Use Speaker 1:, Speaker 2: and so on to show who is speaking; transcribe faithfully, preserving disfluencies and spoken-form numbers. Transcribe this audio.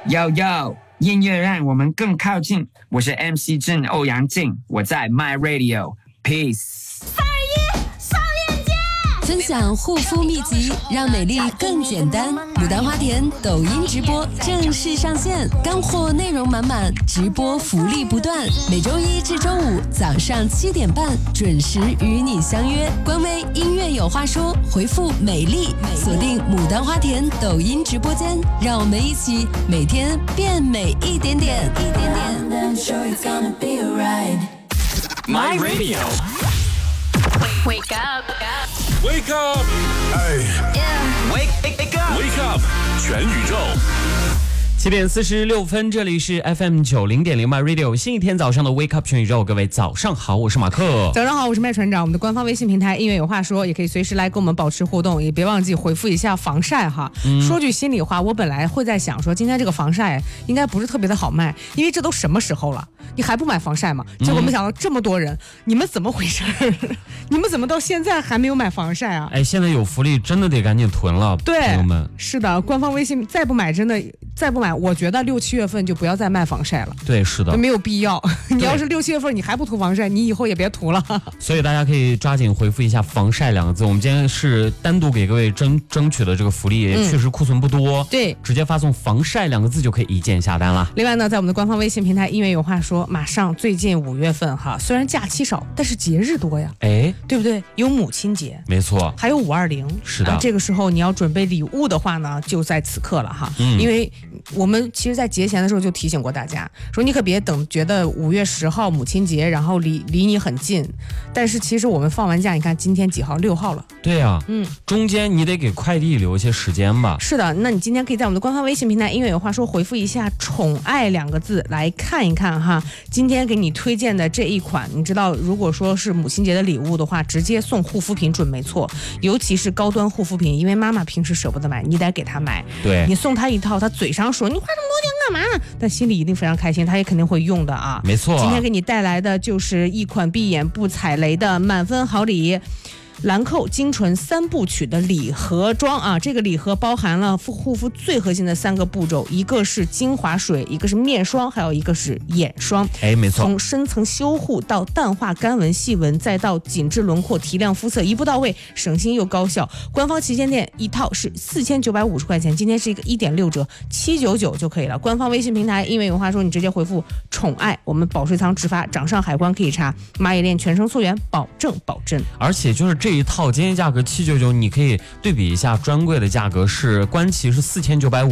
Speaker 1: Yo Yo， 音乐让我们更靠近。我是 M C 郑欧阳靖，我在 My Radio，Peace。
Speaker 2: 三二一，上链接！
Speaker 3: 分享护肤秘籍，让美丽更简单。牡丹花田抖音直播正式上线，干货内容满满，直播福利不断。每周一至周五早上七点半准时与你相约。官微音乐有话说，回复美丽，锁定牡丹花田抖音直播间，让我们一起每天变美一点点，一点点。
Speaker 4: My Radio.
Speaker 2: Wake up!
Speaker 4: Wake up!
Speaker 2: Yeah.
Speaker 4: Wake up! Wake up! 全宇宙。
Speaker 5: 七点四十六分，这里是 F M 九零点零 My Radio， 星期天早上的 Wake Up 全宇宙，各位早上好，我是马克。
Speaker 6: 早上好，我是麦船长。我们的官方微信平台音乐有话说，也可以随时来跟我们保持互动，也别忘记回复一下防晒哈。嗯、说句心里话，我本来会在想说，今天这个防晒应该不是特别的好卖，因为这都什么时候了，你还不买防晒吗？结果没想到这么多人，嗯、你们怎么回事？你们怎么到现在还没有买防晒啊？
Speaker 5: 哎，现在有福利，真的得赶紧囤了，
Speaker 6: 对，
Speaker 5: 朋友们。
Speaker 6: 是的，官方微信再不买，真的再不买，我觉得六七月份就不要再卖防晒了。
Speaker 5: 对，是的，
Speaker 6: 没有必要。你要是六七月份你还不涂防晒，你以后也别涂了。
Speaker 5: 所以大家可以抓紧回复一下防晒两个字。我们今天是单独给各位争争取的这个福利，也确实库存不多。
Speaker 6: 嗯、对，
Speaker 5: 直接发送防晒两个字就可以一键下单了。
Speaker 6: 另外呢，在我们的官方微信平台音乐有话说，马上最近五月份哈，虽然假期少，但是节日多呀。
Speaker 5: 哎，
Speaker 6: 对不对？有母亲节，
Speaker 5: 没错，
Speaker 6: 还有五二零。
Speaker 5: 是的、
Speaker 6: 啊，这个时候你要准备礼物的话呢，就在此刻了哈。嗯，因为我们其实在节前的时候就提醒过大家，说你可别等觉得五月十号母亲节，然后离离你很近，但是其实我们放完假，你看今天几号？六号了。
Speaker 5: 对啊，
Speaker 6: 嗯，
Speaker 5: 中间你得给快递留一些时间吧。
Speaker 6: 是的，那你今天可以在我们的官方微信平台音乐有话说回复一下宠爱两个字来看一看哈。今天给你推荐的这一款，你知道如果说是母亲节的礼物的话，直接送护肤品准没错，尤其是高端护肤品，因为妈妈平时舍不得买，你得给她买。
Speaker 5: 对，
Speaker 6: 你送她一套，她嘴上说你花这么多钱干嘛，但心里一定非常开心，她也肯定会用的啊。
Speaker 5: 没错，
Speaker 6: 今天给你带来的就是一款闭眼不踩雷的满分好礼。兰蔻精纯三部曲的礼盒装啊，这个礼盒包含了护肤最核心的三个步骤，一个是精华水，一个是面霜，还有一个是眼霜。
Speaker 5: 哎，没错，
Speaker 6: 从深层修护到淡化干纹细纹，再到紧致轮廓提亮肤色，一步到位，省心又高效。官方旗舰店一套是四千九百五十块钱，今天是一个一点六折，七九九就可以了。官方微信平台因为有话说，你直接回复宠爱，我们保税仓直发，掌上海关可以查，马冶链全程溯源，保证保真。
Speaker 5: 而且就是这一套今天价格七九九，你可以对比一下专柜的价格是官旗是四千九百五。